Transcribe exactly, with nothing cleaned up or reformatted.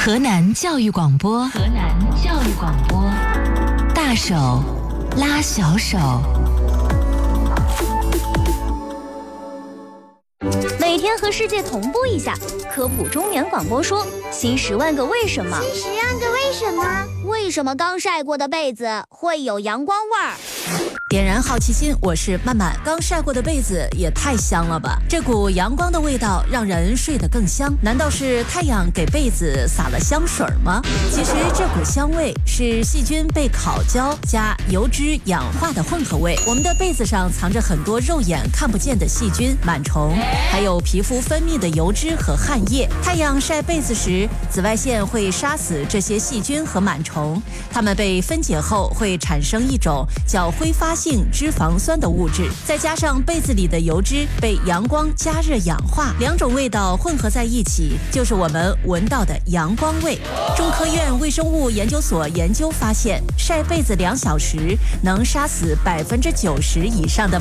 河南教育广播，河南教育广播，大手拉小手。 每天和世界同步一下，科普中年广播说新十万个为什么。 新十万个为什么？ 为什么刚晒过的被子会有阳光味儿？ 点燃好奇心，我是曼曼。刚晒过的被子也太香了吧！这股阳光的味道让人睡得更香。难道是太阳给被子撒了香水吗？其实这股香味是细菌被烤焦加油脂氧化的混合味。我们的被子上藏着很多肉眼看不见的细菌、螨虫，还有皮肤分泌的油脂和汗液。太阳晒被子时，紫外线会杀死这些细菌和螨虫，它们被分解后会产生一种叫挥发性脂肪酸的物质，再加上被子里的油脂被阳光加热氧化，两种味道混合在一起，就是我们闻到的阳光味。中科院微生物研究所研究发现，晒被子两小时能杀死百分之九十以上的